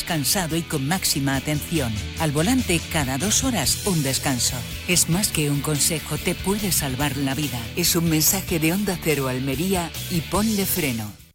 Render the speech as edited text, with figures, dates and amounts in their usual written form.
descansado y con máxima atención. Al volante, cada 2 horas, un descanso. Es más que un consejo, te puede salvar la vida. Es un mensaje de Onda Cero Almería y Ponle Freno.